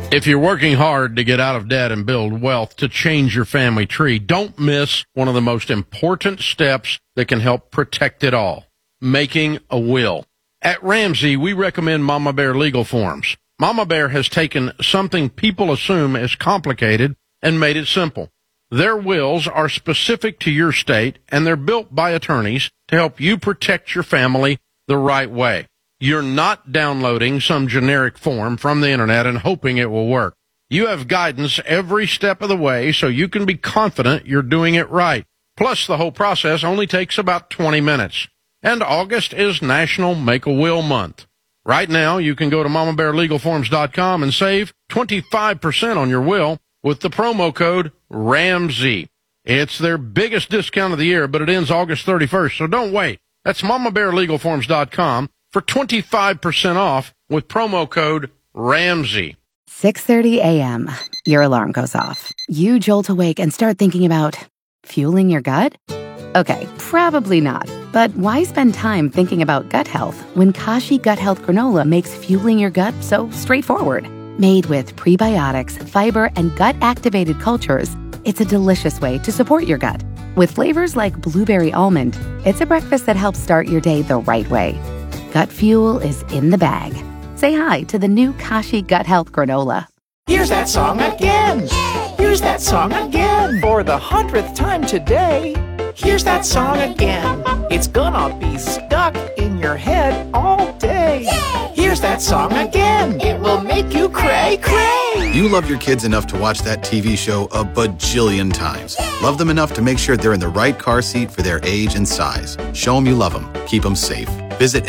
If you're working hard to get out of debt and build wealth to change your family tree, don't miss one of the most important steps that can help protect it all, making a will. At Ramsey, we recommend Mama Bear Legal Forms. Mama Bear has taken something people assume is complicated and made it simple. Their wills are specific to your state, and they're built by attorneys to help you protect your family the right way. You're not downloading some generic form from the internet and hoping it will work. You have guidance every step of the way so you can be confident you're doing it right. Plus, the whole process only takes about 20 minutes. And August is National Make-A-Will Month. Right now, you can go to MamaBearLegalForms.com and save 25% on your will with the promo code RAMSEY. It's their biggest discount of the year, but it ends August 31st, so don't wait. That's MamaBearLegalForms.com for 25% off with promo code RAMSEY. 6:30 a.m. Your alarm goes off. You jolt awake and start thinking about fueling your gut? Okay, probably not. But why spend time thinking about gut health when Kashi Gut Health Granola makes fueling your gut so straightforward? Made with prebiotics, fiber, and gut-activated cultures, it's a delicious way to support your gut. With flavors like blueberry almond, it's a breakfast that helps start your day the right way. Gut fuel is in the bag. Say hi to the new Kashi Gut Health Granola. Here's that song again. Here's that song again. For the 100th time today. Here's that song again. It's gonna be stuck in your head all day. Here's that song again. It will make you cray, cray. You love your kids enough to watch that TV show a bajillion times. Love them enough to make sure they're in the right car seat for their age and size. Show them you love them. Keep them safe. Visit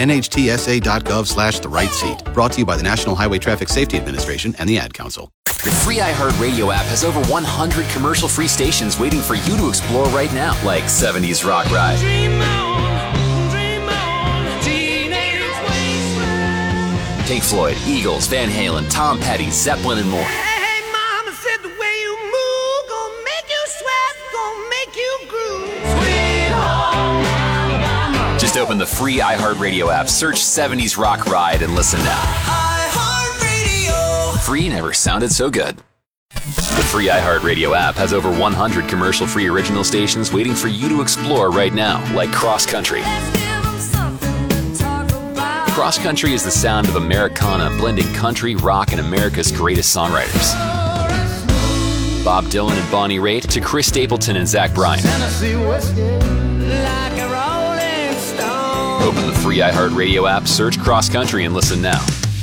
nhtsa.gov/the-right-seat. Brought to you by the National Highway Traffic Safety Administration and the Ad Council. The free iHeartRadio app has over 100 commercial-free stations waiting for you to explore right now, like 70s Rock Ride. Dream on, teenage wasteland. Pink Floyd, Eagles, Van Halen, Tom Petty, Zeppelin, and more. Hey, mama said the way you move gonna make you sweat, gonna make you groove. Sweet home Alabama. Just open the free iHeartRadio app, search 70s Rock Ride, and listen now. iHeartRadio. Free never sounded so good. The free iHeartRadio app has over 100 commercial-free original stations waiting for you to explore right now, like Cross Country. Cross Country is the sound of Americana blending country, rock, and America's greatest songwriters. Bob Dylan and Bonnie Raitt to Chris Stapleton and Zach Bryan. Open the free iHeartRadio app, search Cross Country, and listen now.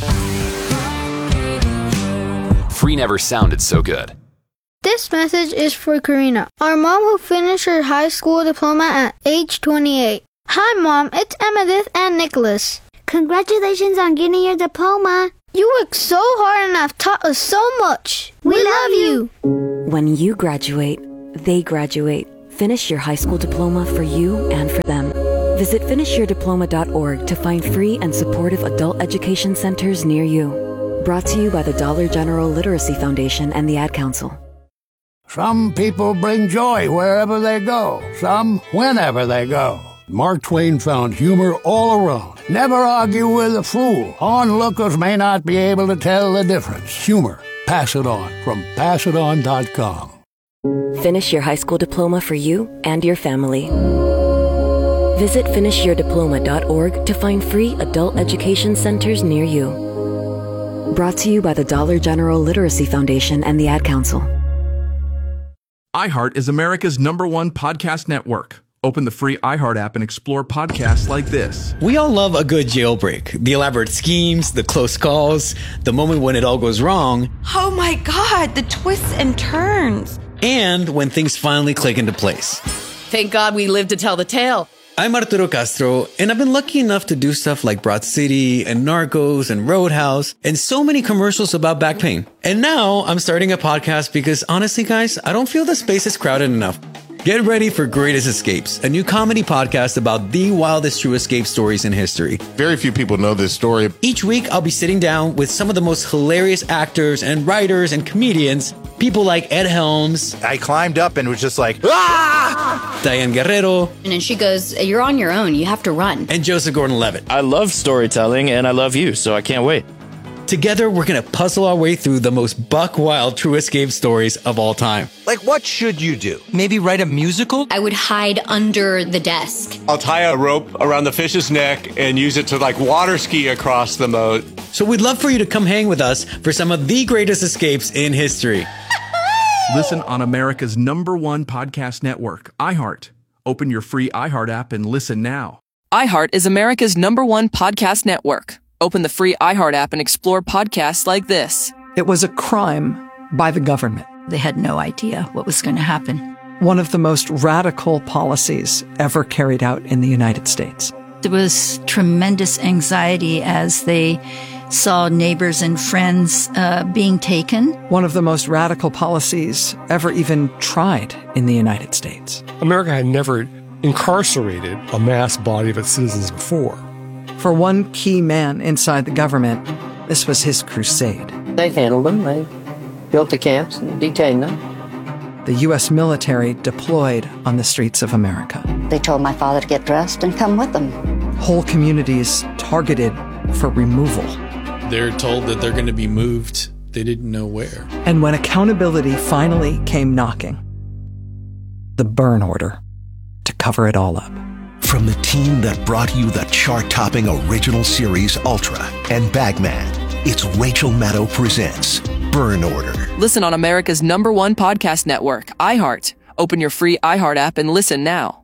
Free never sounded so good. This message is for Karina, our mom who finished her high school diploma at age 28. Hi, Mom. It's Emmettith and Nicholas. Congratulations on getting your diploma. You worked so hard and have taught us so much. We love you. When you graduate, they graduate. Finish your high school diploma for you and for them. Visit finishyourdiploma.org to find free and supportive adult education centers near you. Brought to you by the Dollar General Literacy Foundation and the Ad Council. Some people bring joy wherever they go, some whenever they go. Mark Twain found humor all around. Never argue with a fool. Onlookers may not be able to tell the difference. Humor. Pass it on from passiton.com. Finish your high school diploma for you and your family. Visit finishyourdiploma.org to find free adult education centers near you. Brought to you by the Dollar General Literacy Foundation and the Ad Council. iHeart is America's #1 podcast network. Open the free iHeart app and explore podcasts like this. We all love a good jailbreak. The elaborate schemes, the close calls, the moment when it all goes wrong. Oh my God, the twists and turns. And when things finally click into place. Thank God we lived to tell the tale. I'm Arturo Castro, and I've been lucky enough to do stuff like Broad City and Narcos and Roadhouse and so many commercials about back pain. And now I'm starting a podcast because honestly, guys, I don't feel the space is crowded enough. Get ready for Greatest Escapes, a new comedy podcast about the wildest true escape stories in history. Very few people know this story. Each week, I'll be sitting down with some of the most hilarious actors and writers and comedians, people like Ed Helms. I climbed up and was just like, ah! Diane Guerrero. And then she goes, you're on your own. You have to run. And Joseph Gordon-Levitt. I love storytelling and I love you, so I can't wait. Together, we're going to puzzle our way through the most buck-wild True Escape stories of all time. Like, what should you do? Maybe write a musical? I would hide under the desk. I'll tie a rope around the fish's neck and use it to, water ski across the moat. So we'd love for you to come hang with us for some of the greatest escapes in history. Listen on America's #1 podcast network, iHeart. Open your free iHeart app and listen now. iHeart is America's #1 podcast network. Open the free iHeart app and explore podcasts like this. It was a crime by the government. They had no idea what was going to happen. One of the most radical policies ever carried out in the United States. There was tremendous anxiety as they saw neighbors and friends being taken. One of the most radical policies ever even tried in the United States. America had never incarcerated a mass body of its citizens before. For one key man inside the government, this was his crusade. They handled them. They built the camps and detained them. The U.S. military deployed on the streets of America. They told my father to get dressed and come with them. Whole communities targeted for removal. They're told that they're going to be moved. They didn't know where. And when accountability finally came knocking, the burn order to cover it all up. From the team that brought you the chart-topping original series Ultra and Bagman, it's Rachel Maddow presents Burn Order. Listen on America's #1 podcast network, iHeart. Open your free iHeart app and listen now.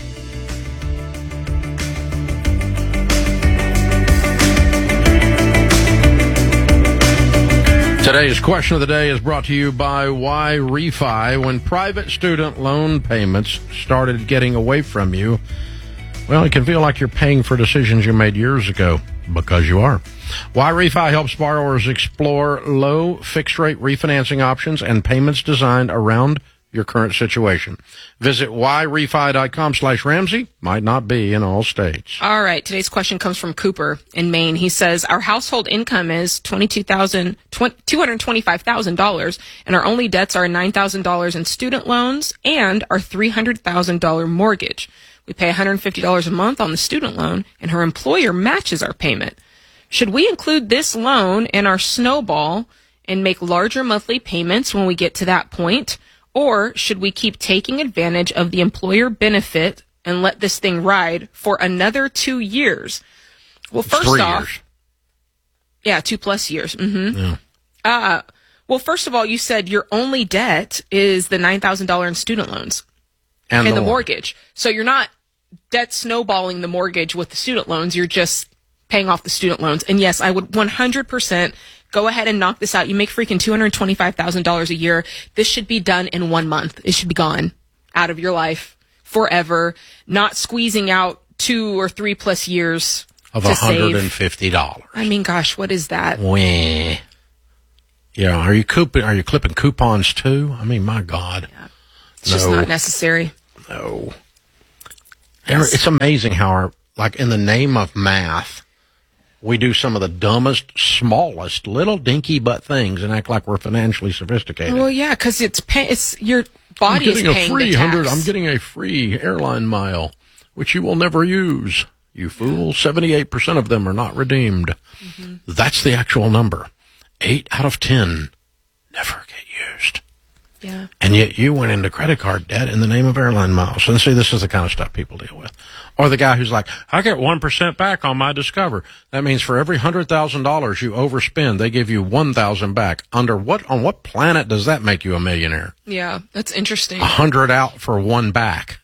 Today's question of the day is brought to you by YRefi. When private student loan payments started getting away from you, well, it can feel like you're paying for decisions you made years ago, because you are. YRefi helps borrowers explore low fixed-rate refinancing options and payments designed around your current situation. Visit YRefi.com/Ramsey. Might not be in all states. All right. Today's question comes from Cooper in Maine. He says, our household income is $225,000, and our only debts are $9,000 in student loans and our $300,000 mortgage. We pay $150 a month on the student loan, and her employer matches our payment. Should we include this loan in our snowball and make larger monthly payments when we get to that point? Or should we keep taking advantage of the employer benefit and let this thing ride for another 2 years? Well, first 3 off, years. Yeah, 2+ years. Mm-hmm. Yeah. Well, first of all, you said your only debt is the $9,000 in student loans and the mortgage. So you're not debt snowballing the mortgage with the student loans. You're just paying off the student loans. And yes, I would 100% go ahead and knock this out. You make freaking $225,000 a year. This should be done in 1 month. It should be gone out of your life forever, not squeezing out 2 or 3+ years of to $150. I mean, gosh, what is that? Wah. Yeah, are you clipping coupons too? I mean, my God. Yeah. It's just not necessary. No. It's amazing how in the name of math, we do some of the dumbest, smallest, little dinky butt things and act like we're financially sophisticated. Well, yeah, because it's your body is paying the tax. I'm getting a free airline mile, which you will never use. You fool. 78% of them are not redeemed. Mm-hmm. That's the actual number. 8 out of 10 never get used. Yeah. And yet you went into credit card debt in the name of airline miles. And see, this is the kind of stuff people deal with. Or the guy who's like, I get 1% back on my Discover. That means for every $100,000 you overspend, they give you 1,000 back. On what planet does that make you a millionaire? Yeah, that's interesting. 100 out for 1 back.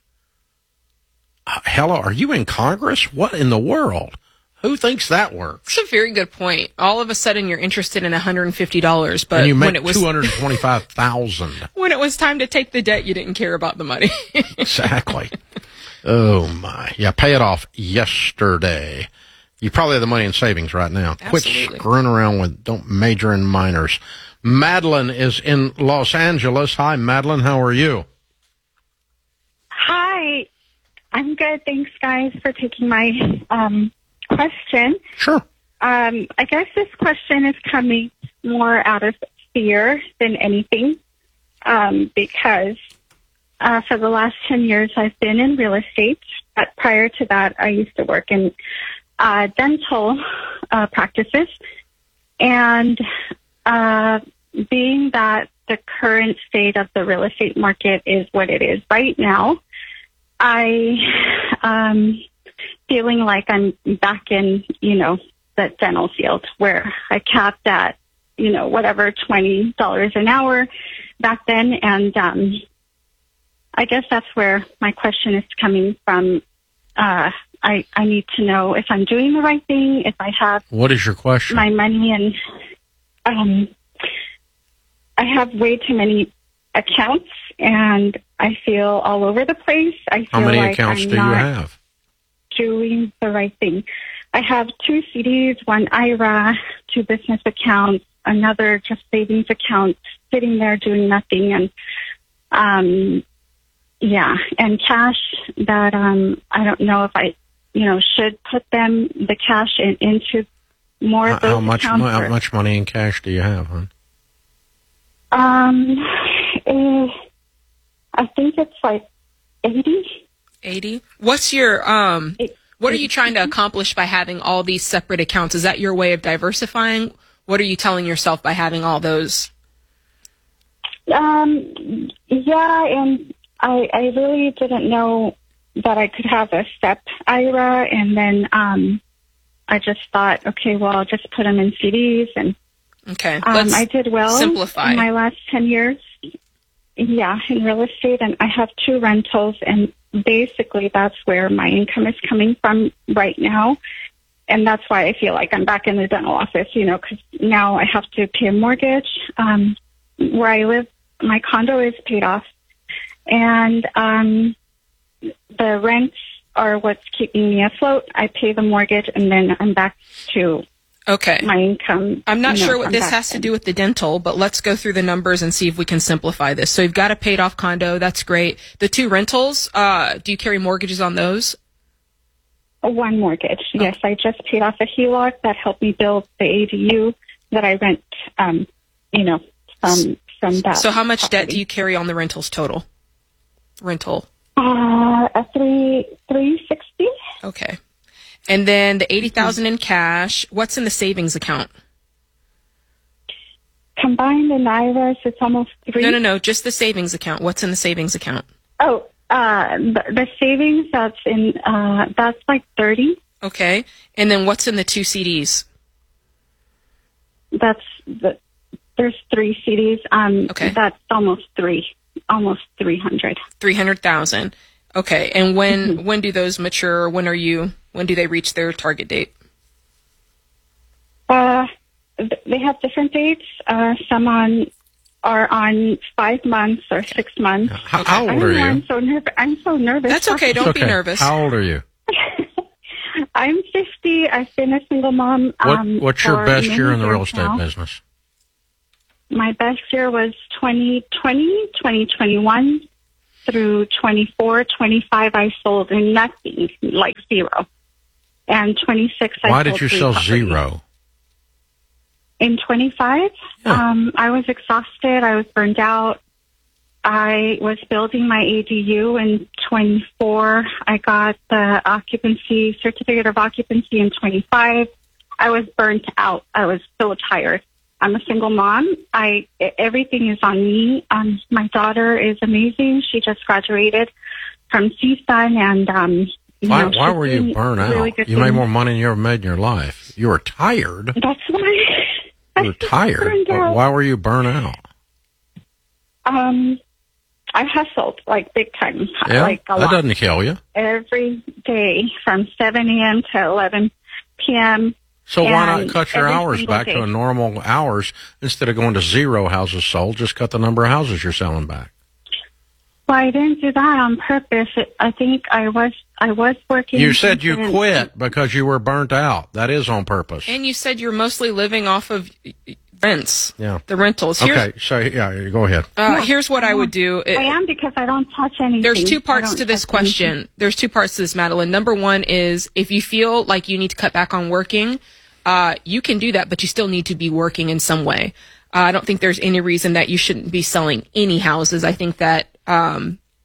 Hello, are you in Congress? What in the world? Who thinks that works? That's a very good point. All of a sudden, you're interested in $150, but and you make when it was $225,000, when it was time to take the debt, you didn't care about the money. Exactly. Oh my! Yeah, pay it off yesterday. You probably have the money in savings right now. Absolutely. Quit screwing around with. Don't major in minors. Madeline is in Los Angeles. Hi, Madeline. How are you? Hi, I'm good. Thanks, guys, for taking my question. Sure. I guess this question is coming more out of fear than anything, because for the last 10 years I've been in real estate. But prior to that, I used to work in dental practices. And being that the current state of the real estate market is what it is right now, I feeling like I'm back in, that dental field where I capped at, whatever, $20 an hour back then. And I guess that's where my question is coming from. I need to know if I'm doing the right thing, if I have... What is your question? ...my money, and I have way too many accounts, and I feel all over the place. I feel How many like accounts I'm do you not have? doing the right thing. I have 2 CDs, 1 IRA, 2 business accounts, another just savings account sitting there doing nothing, and and cash that I don't know if I should put the cash into more of those accounts. How much money in cash do you have, hon? I think it's like 80. 80? What's your what are you trying to accomplish by having all these separate accounts? Is that your way of diversifying? What are you telling yourself by having all those? Yeah, and I really didn't know that I could have a SEP IRA, and then I just thought, okay, well, I'll just put them in CDs, and okay, let's I did well simplify. In my last 10 years. Yeah, in real estate, and I have 2 rentals, and basically that's where my income is coming from right now. And that's why I feel like I'm back in the dental office, because now I have to pay a mortgage. Where I live, my condo is paid off. And the rents are what's keeping me afloat. I pay the mortgage, and then I'm back to my income. I'm not sure what this has to do with the dental, but let's go through the numbers and see if we can simplify this. So you've got a paid off condo. That's great. The 2 rentals, do you carry mortgages on those? 1 mortgage. Yes, I just paid off a HELOC that helped me build the ADU that I rent, from that. So how much debt do you carry on the rentals total? Rental? A $360. Okay. And then the $80,000 in cash. What's in the savings account? Combined in IRAs, it's almost 3. No. Just the savings account. What's in the savings account? Oh, the savings that's in that's like 30. Okay. And then what's in the 2 CDs? There's 3 CDs. Okay. That's almost 300. 300,000. Okay. And when do those mature? When do they reach their target date? They have different dates. Some are on 5 months or 6 months. How old are you? I'm so nervous. That's okay. Don't be nervous. How old are you? I'm 50. I've been a single mom. What's your best year in the real estate business? My best year was 2020, 2021 through 24, 25. I sold nothing, like 0. And 26, Why did you sell 0? In 25, I was exhausted. I was burned out. I was building my ADU in 24. I got the certificate of occupancy in 25. I was burnt out. I was so tired. I'm a single mom. Everything is on me. My daughter is amazing. She just graduated from CSUN, and why were you burnt out? Really you made more money than you ever made in your life. You were tired. That's why. You were tired. Why were you burnt out? I hustled like big time. Yeah, like a lot. That doesn't kill you. Every day from 7 a.m. to 11 p.m. So why not cut your hours back to a normal hours instead of going to 0 houses sold? Just cut the number of houses you're selling back. Well, I didn't do that on purpose. I think I was working. You said you quit because you were burnt out. That is on purpose. And you said you're mostly living off of rents. Yeah. The rentals. Okay, so go ahead. Here's what I would do. I am, because I don't touch anything. There's 2 parts to this question. Anything. There's 2 parts to this, Madeline. Number 1 is if you feel like you need to cut back on working, you can do that, but you still need to be working in some way. I don't think there's any reason that you shouldn't be selling any houses. I think that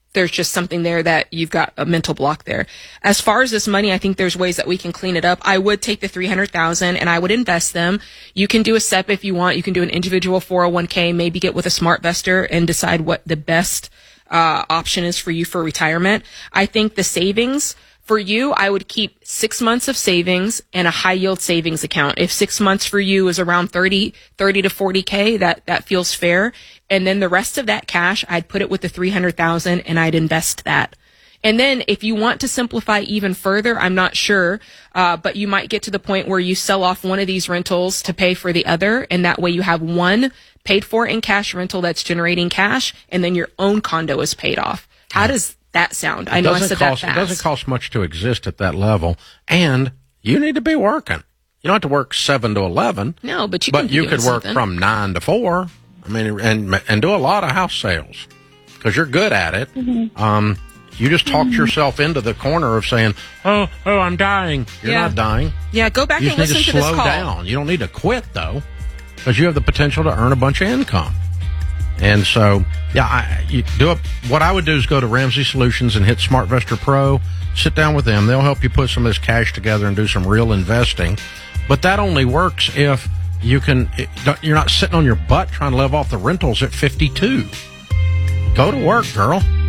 there's just something there that you've got a mental block there. As far as this money, I think there's ways that we can clean it up. I would take the $300,000 and I would invest them. You can do a SEP if you want. You can do an individual 401k, maybe get with a SmartVestor and decide what the best option is for you for retirement. I think the savings for you, I would keep 6 months of savings and a high yield savings account. If 6 months for you is around 30 to 40K, that feels fair. And then the rest of that cash, I'd put it with the $300,000 and I'd invest that. And then if you want to simplify even further, I'm not sure, but you might get to the point where you sell off one of these rentals to pay for the other. And that way you have one paid for in cash rental that's generating cash, and then your own condo is paid off. How does that sound? I know I said that fast. It doesn't cost much to exist at that level, and you need to be working. You don't have to work 7 to 11. No, but you could work from 9 to 4. I mean, and do a lot of house sales because you're good at it. Mm-hmm. You just talked yourself into the corner of saying, "Oh, I'm dying." You're not dying. Yeah, go back and listen to this call. You just need to slow down. You don't need to quit though, because you have the potential to earn a bunch of income. And so, you do it. What I would do is go to Ramsey Solutions and hit SmartVestor Pro. Sit down with them. They'll help you put some of this cash together and do some real investing. But that only works if you're not sitting on your butt trying to live off the rentals at 52. Go to work, girl.